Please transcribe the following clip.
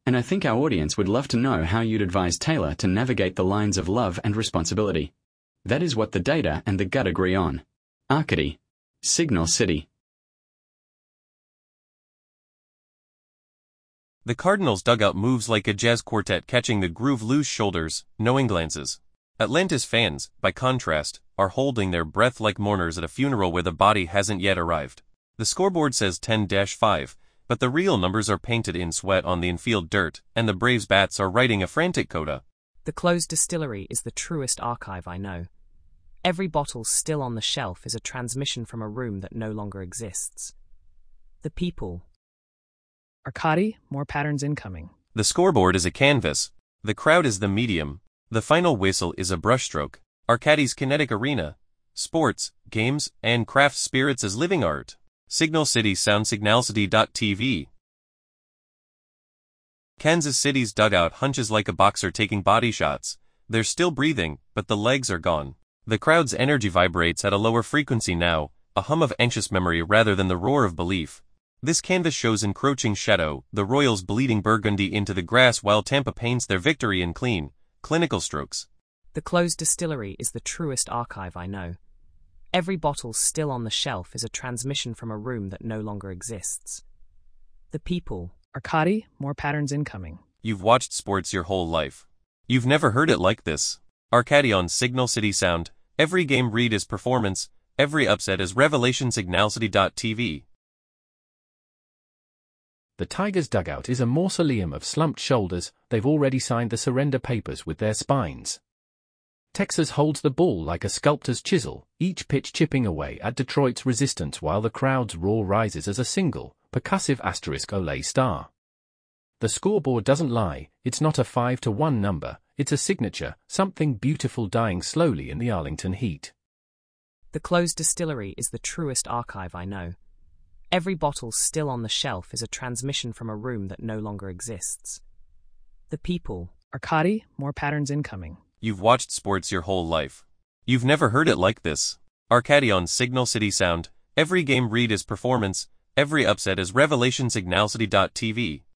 And I think our audience would love to know how you'd advise Taylor to navigate the lines of love and responsibility. That is what the data and the gut agree on. Arcady, Signal City. The Cardinals' dugout moves like a jazz quartet catching the groove, loose shoulders, knowing glances. Atlantis fans, by contrast, are holding their breath like mourners at a funeral where the body hasn't yet arrived. The scoreboard says 10-5, but the real numbers are painted in sweat on the infield dirt, and the Braves bats are writing a frantic coda. The closed distillery is the truest archive I know. Every bottle still on the shelf is a transmission from a room that no longer exists. The people. Arcady, more patterns incoming. The scoreboard is a canvas. The crowd is the medium. The final whistle is a brushstroke. Arcady's kinetic arena. Sports, games, and craft spirits as living art. Signal City Sound Signalcity.tv. Kansas City's dugout hunches like a boxer taking body shots. They're still breathing, but the legs are gone. The crowd's energy vibrates at a lower frequency now, a hum of anxious memory rather than the roar of belief. This canvas shows encroaching shadow, the Royals bleeding burgundy into the grass while Tampa paints their victory in clean, clinical strokes. The closed distillery is the truest archive I know. Every bottle still on the shelf is a transmission from a room that no longer exists. The people. Arcady, more patterns incoming. You've watched sports your whole life. You've never heard it like this. Arcady on Signal City Sound. Every game read is performance, every upset is revelation. Signalcity.tv. The Tigers' dugout is a mausoleum of slumped shoulders. They've already signed the surrender papers with their spines. Texas holds the ball like a sculptor's chisel, each pitch chipping away at Detroit's resistance while the crowd's roar rises as a single, percussive asterisk Olay star. The scoreboard doesn't lie, it's not a 5-1 number, it's a signature, something beautiful dying slowly in the Arlington heat. The closed distillery is the truest archive I know. Every bottle still on the shelf is a transmission from a room that no longer exists. The people. Arcady, more patterns incoming. You've watched sports your whole life. You've never heard it like this. Arcady on Signal City Sound. Every game read is performance, every upset is revelation. Signalcity.tv.